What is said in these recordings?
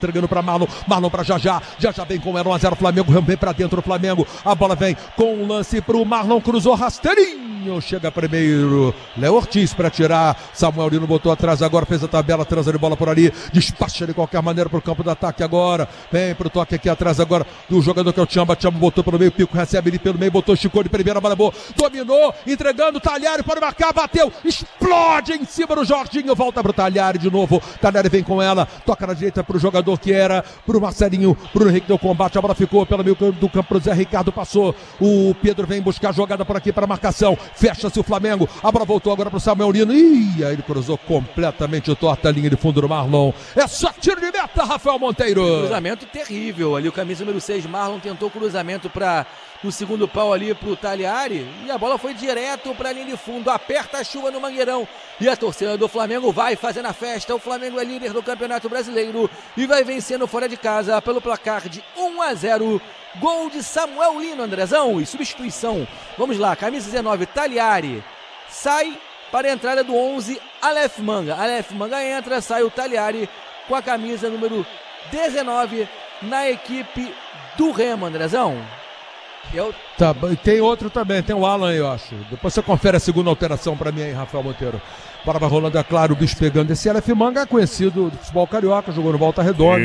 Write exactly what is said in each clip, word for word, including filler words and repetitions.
Entregando para Marlon, Marlon para Jajá, Jajá vem com ela, um a zero Flamengo, vem para dentro do Flamengo, a bola vem com um lance pro Marlon, cruzou rasteirinho, chega primeiro, Léo Ortiz para tirar, Samuel Lino botou atrás agora, fez a tabela, transa de bola por ali, despacha de qualquer maneira pro campo do ataque agora, vem pro toque aqui atrás agora, do jogador que é o Tchamba, Tchamba botou pelo meio, Pico recebe ele pelo meio, botou, esticou de primeira, bola boa, dominou, entregando, Talhari pode marcar, bateu, explode em cima do Jorginho, volta pro Talhari de novo, Talhari vem com ela, toca na direita pro jogador que era pro Marcelinho, Bruno Henrique deu combate, a bola ficou pelo meio do campo pro Zé Ricardo, passou, o Pedro vem buscar a jogada por aqui para marcação, fecha-se o Flamengo, a bola voltou agora pro Samuel Lino, ih, aí ele cruzou completamente torta a linha de fundo do Marlon, é só tiro de meta, Rafael Monteiro. Cruzamento terrível ali, o camisa número seis, Marlon tentou cruzamento para no segundo pau ali pro Talhari e a bola foi direto para a linha de fundo, aperta a chuva no Mangueirão e a torcida do Flamengo vai fazendo a festa, o Flamengo é líder do Campeonato Brasileiro e vai vencendo fora de casa pelo placar de um a zero, gol de Samuel Lino, Andrezão, e substituição, vamos lá, camisa dezenove, Talhari, sai para a entrada do onze, Aleph Manga, Aleph Manga entra, sai o Talhari com a camisa número dezenove na equipe do Remo, Andrezão. Eu... Tá, tem outro também, tem o Alan aí, eu acho. Depois você confere a segunda alteração pra mim aí, Rafael Monteiro. Para vai rolando, é claro, o bicho pegando esse Aleph Manga, conhecido do futebol carioca, jogou no Volta Redonda.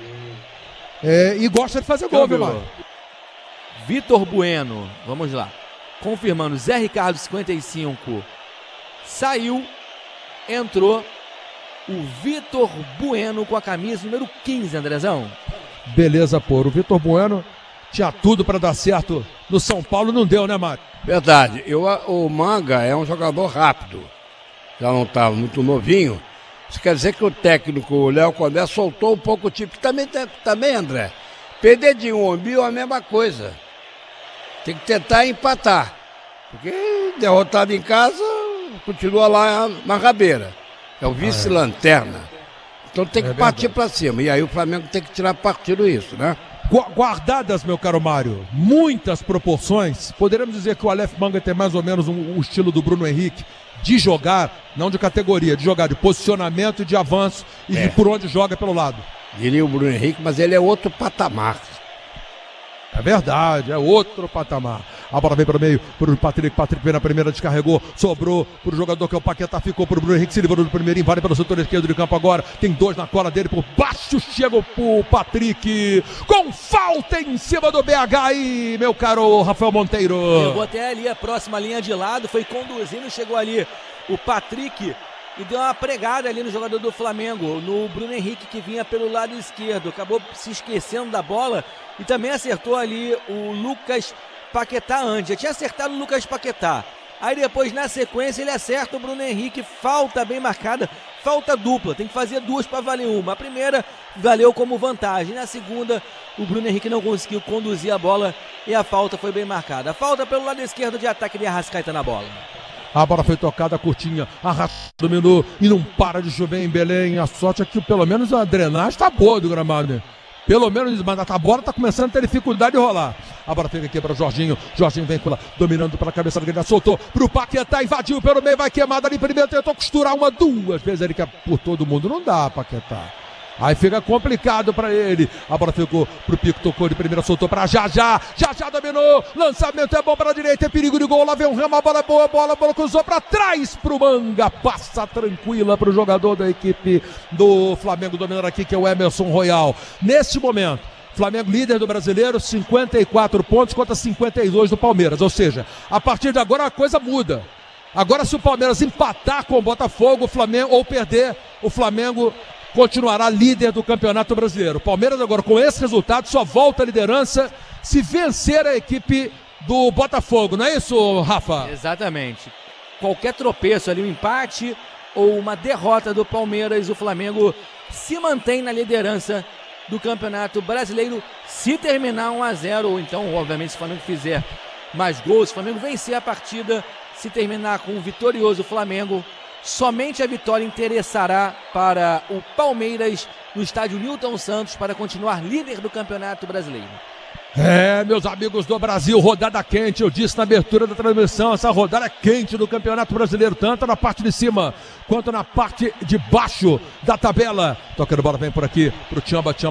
É, e gosta de fazer gol, viu, Mário? Vitor Bueno, vamos lá. Confirmando, Zé Ricardo, cinquenta e cinco, saiu, entrou o Vitor Bueno com a camisa número quinze, Andrezão. Beleza, pô. O Vitor Bueno tinha tudo para dar certo no São Paulo, não deu, né, Mário? Verdade. Eu, o Manga é um jogador rápido. Já não estava muito novinho. Isso quer dizer que o técnico, o Léo Condé, soltou um pouco o tipo. Também, também, André. Perder de um Ombil é a mesma coisa. Tem que tentar empatar. Porque derrotado em casa, continua lá na rabeira. É o vice-lanterna. Então tem que é partir para cima. E aí o Flamengo tem que tirar partido disso, né? Guardadas, meu caro Mário, muitas proporções, poderíamos dizer que o Aleph Manga tem mais ou menos um, um estilo do Bruno Henrique, de jogar, não de categoria, de jogar de posicionamento e de avanço e é. de por onde joga pelo lado. Diria o Bruno Henrique, mas ele é outro patamar. É verdade, é outro patamar. A bola vem para o meio, para o Patrick, Patrick vem na primeira, descarregou, sobrou para o jogador que é o Paquetá, ficou para o Bruno Henrique, se livrou do primeirinho, vale pelo setor esquerdo de campo agora, tem dois na cola dele, por baixo chega o Patrick, com falta em cima do B H aí, meu caro Rafael Monteiro. Chegou até ali a próxima linha de lado, foi conduzindo, chegou ali o Patrick e deu uma pregada ali no jogador do Flamengo, no Bruno Henrique, que vinha pelo lado esquerdo, acabou se esquecendo da bola e também acertou ali o Lucas Paquetá antes, já tinha acertado o Lucas Paquetá, aí depois na sequência ele acerta o Bruno Henrique, falta bem marcada, falta dupla, tem que fazer duas para valer uma, a primeira valeu como vantagem, na segunda o Bruno Henrique não conseguiu conduzir a bola e a falta foi bem marcada, a falta pelo lado esquerdo de ataque de Arrascaeta na bola. A bola foi tocada, curtinha, arrastou, dominou e não para de chover em Belém. A sorte é que pelo menos a drenagem está boa do gramado, né? Pelo menos, mas a bola está começando a ter dificuldade de rolar. A bola fica aqui para o Jorginho. Jorginho vem lá, dominando pela cabeça da grande, soltou para o Paquetá, invadiu pelo meio, vai queimada ali primeiro, tentou costurar uma, duas vezes. Ele quer por todo mundo, não dá, Paquetá. Aí fica complicado pra ele. A bola ficou pro Pico, tocou de primeira, soltou pra Jajá. Jajá dominou. Lançamento é bom pra direita, é perigo de gol. Lá vem um ramo, a bola é boa, a bola, a bola cruzou pra trás pro Manga. Passa tranquila pro jogador da equipe do Flamengo dominando aqui, que é o Emerson Royal. Neste momento, Flamengo líder do Brasileiro, cinquenta e quatro pontos contra cinquenta e dois do Palmeiras. Ou seja, a partir de agora a coisa muda. Agora se o Palmeiras empatar com o Botafogo, o Flamengo, ou perder, o Flamengo continuará líder do Campeonato Brasileiro. O Palmeiras agora com esse resultado só volta à liderança se vencer a equipe do Botafogo, não é isso, Rafa? Exatamente. Qualquer tropeço ali, um empate ou uma derrota do Palmeiras, o Flamengo se mantém na liderança do Campeonato Brasileiro se terminar um a zero, ou então, obviamente, se o Flamengo fizer mais gols, se o Flamengo vencer a partida, se terminar com um vitorioso Flamengo, somente a vitória interessará para o Palmeiras no estádio Newton Santos para continuar líder do Campeonato Brasileiro. É, meus amigos do Brasil, rodada quente, eu disse na abertura da transmissão, essa rodada quente do Campeonato Brasileiro, tanto na parte de cima quanto na parte de baixo da tabela. Tocando bola, vem por aqui pro Tchamba, Tchamba.